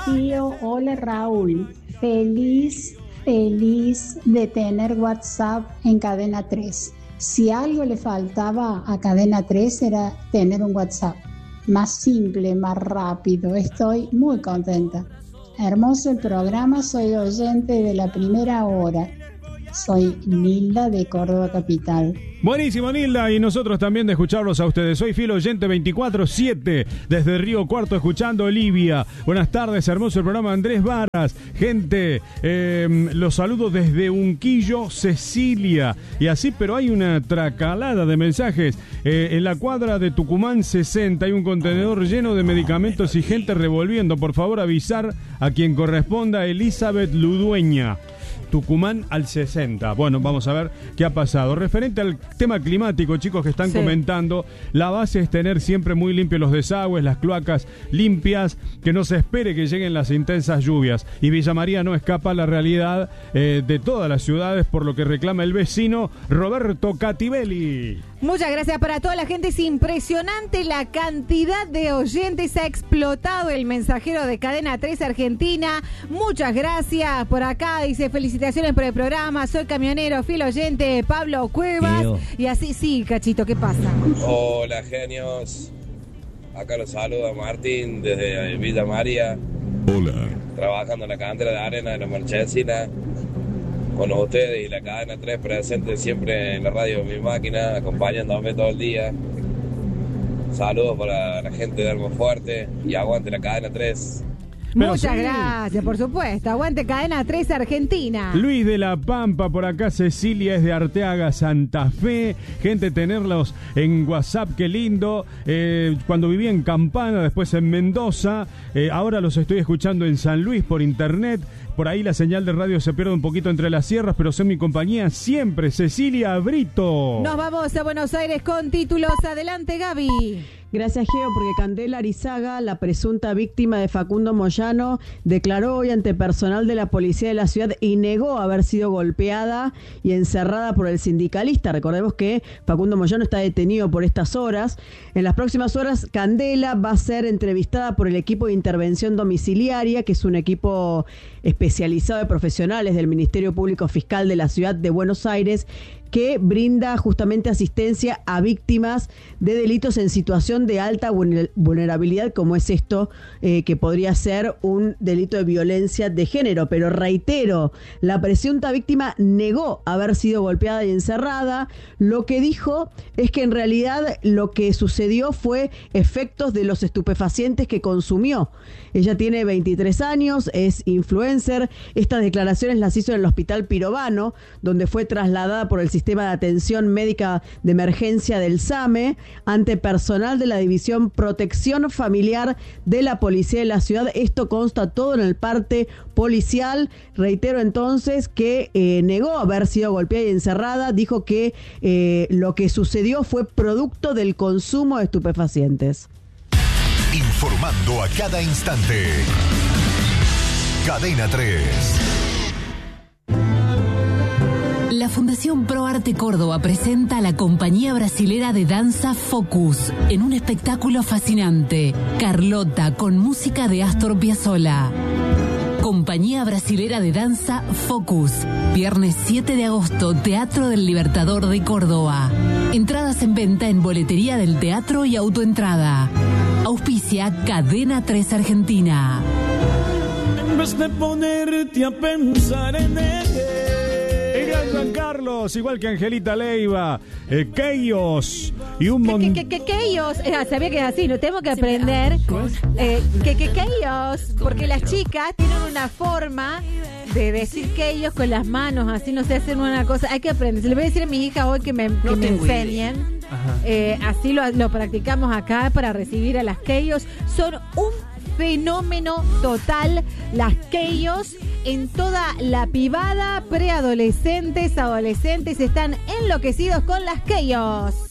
Rocío, hola Raúl. Feliz de tener WhatsApp en Cadena 3. Si algo le faltaba a Cadena 3 era tener un WhatsApp más simple, más rápido. Estoy muy contenta. Hermoso el programa, soy oyente de la primera hora. Soy Nilda de Córdoba Capital. Buenísimo, Nilda, y nosotros también de escucharlos a ustedes. Soy fiel oyente 24/7 desde Río Cuarto escuchando Olivia. Buenas tardes, hermoso el programa. Andrés Varas, gente, los saludo desde Unquillo, Cecilia. Y así, pero hay una tracalada de mensajes. En la cuadra de Tucumán 60 hay un contenedor lleno de medicamentos y gente revolviendo. Por favor, avisar a quien corresponda, Elizabeth Ludueña. Tucumán al 60. Bueno, vamos a ver qué ha pasado. Referente al tema climático, chicos, que están comentando, la base es tener siempre muy limpios los desagües, las cloacas limpias, que no se espere que lleguen las intensas lluvias. Y Villa María no escapa a la realidad de todas las ciudades, por lo que reclama el vecino Roberto Cativelli. Muchas gracias para toda la gente. Es impresionante la cantidad de oyentes. Ha explotado el mensajero de Cadena 3 Argentina. Muchas gracias. Por acá dice: felicitaciones por el programa. Soy camionero, fiel oyente, Pablo Cuevas. Y así, sí, Cachito, ¿qué pasa? Hola, genios. Acá los saluda Martín desde Villa María. Hola. Trabajando en la cantera de arena de la Marchesina. Con ustedes y la Cadena 3 presente siempre en la radio Mi Máquina, acompañándome todo el día. Saludos para la gente de Almafuerte y aguante la Cadena 3. Muchas gracias, por supuesto. Aguante Cadena 3 Argentina. Luis de la Pampa, por acá Cecilia es de Arteaga, Santa Fe. Gente, tenerlos en WhatsApp, qué lindo. Cuando vivía en Campana, después en Mendoza. Ahora los estoy escuchando en San Luis por internet. Por ahí la señal de radio se pierde un poquito entre las sierras, pero son mi compañía siempre. Cecilia Brito. Nos vamos a Buenos Aires con títulos. Adelante, Gaby. Gracias, Geo, porque Candela Arizaga, la presunta víctima de Facundo Moyano, declaró hoy ante personal de la policía de la ciudad y negó haber sido golpeada y encerrada por el sindicalista. Recordemos que Facundo Moyano está detenido por estas horas. En las próximas horas, Candela va a ser entrevistada por el equipo de intervención domiciliaria, que es un equipo especializado de profesionales del Ministerio Público Fiscal de la ciudad de Buenos Aires, que brinda justamente asistencia a víctimas de delitos en situación de alta vulnerabilidad, como es esto, que podría ser un delito de violencia de género. Pero reitero, la presunta víctima negó haber sido golpeada y encerrada. Lo que dijo es que en realidad lo que sucedió fue efectos de los estupefacientes que consumió. Ella tiene 23 años, es influencer. Estas declaraciones las hizo en el Hospital Pirovano, donde fue trasladada por el Sistema de Atención Médica de Emergencia del SAME, ante personal de la División Protección Familiar de la Policía de la Ciudad. Esto consta todo en el parte policial. Reitero entonces que negó haber sido golpeada y encerrada. Dijo que lo que sucedió fue producto del consumo de estupefacientes. Informando a cada instante. Cadena 3. La Fundación Pro Arte Córdoba presenta a la compañía brasilera de danza Focus en un espectáculo fascinante. Carlota con música de Astor Piazzolla. Compañía brasilera de danza Focus. Viernes 7 de agosto, Teatro del Libertador de Córdoba. Entradas en venta en boletería del teatro y autoentrada. Auspicia Cadena 3 Argentina. En vez de ponerte a pensar en él. Juan Carlos, igual que Angelita Leiva, Keyos y un montón. Keyos, sabía que es así, no tenemos que aprender. Keyos, porque las chicas tienen una forma de decir Keyos con las manos, así no se hacen una cosa. Hay que aprender. Se le voy a decir a mis hijas hoy que me enseñen. Así lo practicamos acá para recibir a las Keyos. Son un fenómeno total las Keyos en toda la pibada, preadolescentes, adolescentes están enloquecidos con las Keyos.